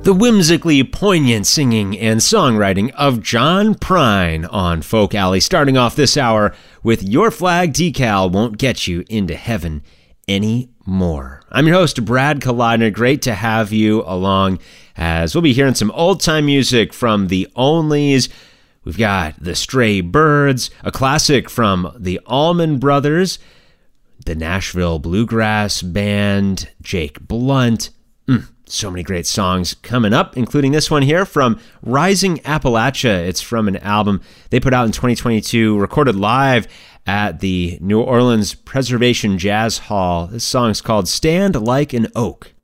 The whimsically poignant singing and songwriting of John Prine on Folk Alley, starting off this hour with Your Flag Decal Won't Get You Into Heaven Anymore. I'm your host, Brad Kalodner. Great to have you along as we'll be hearing some old-time music from the Onlys. We've got the Stray Birds, a classic from the Allman Brothers, the Nashville Bluegrass Band, Jake Blunt. So many great songs coming up, including this one here from Rising Appalachia. It's from an album they put out in 2022, recorded live at the New Orleans Preservation Jazz Hall. This song is called Stand Like an Oak.